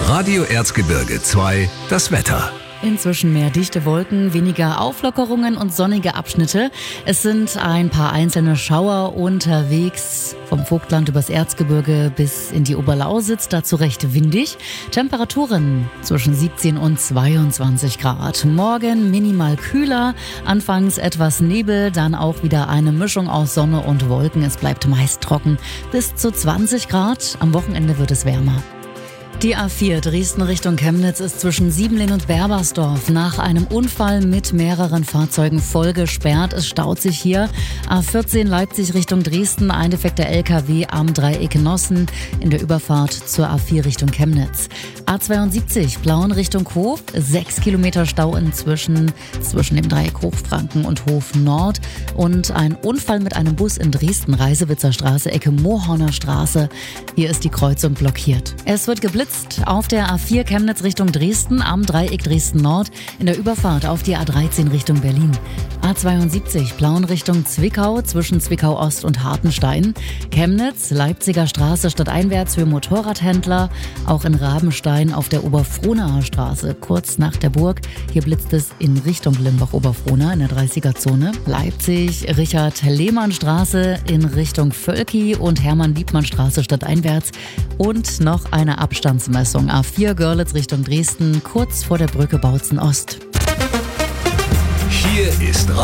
Radio Erzgebirge 2, das Wetter. Inzwischen mehr dichte Wolken, weniger Auflockerungen und sonnige Abschnitte. Es sind ein paar einzelne Schauer unterwegs, vom Vogtland übers Erzgebirge bis in die Oberlausitz, dazu recht windig. Temperaturen zwischen 17 und 22 Grad. Morgen minimal kühler, anfangs etwas Nebel, dann auch wieder eine Mischung aus Sonne und Wolken. Es bleibt meist trocken, bis zu 20 Grad. Am Wochenende wird es wärmer. Die A4 Dresden Richtung Chemnitz ist zwischen Siebenlehn und Berbersdorf nach einem Unfall mit mehreren Fahrzeugen voll gesperrt. Es staut sich hier. A14 Leipzig Richtung Dresden, ein defekter LKW am Dreieck Nossen in der Überfahrt zur A4 Richtung Chemnitz. A72 Plauen Richtung Hof, 6 Kilometer Stau inzwischen zwischen dem Dreieck Hochfranken und Hof Nord. Und ein Unfall mit einem Bus in Dresden, Reisewitzer Straße, Ecke Mohorner Straße. Hier ist die Kreuzung blockiert. Es wird geblitzt auf der A4 Chemnitz Richtung Dresden am Dreieck Dresden Nord in der Überfahrt auf die A13 Richtung Berlin. A72 Plauen Richtung Zwickau zwischen Zwickau Ost und Hartenstein. Chemnitz, Leipziger Straße stadteinwärts für Motorradhändler. Auch in Rabenstein auf der Oberfrohnaer Straße kurz nach der Burg. Hier blitzt es in Richtung Limbach-Oberfrohna in der 30er-Zone. Leipzig, Richard-Lehmann-Straße in Richtung Völki und Hermann-Liebmann-Straße stadteinwärts. Und noch eine Abstandsmessung. A4 Görlitz Richtung Dresden, kurz vor der Brücke Bautzen Ost. Hier ist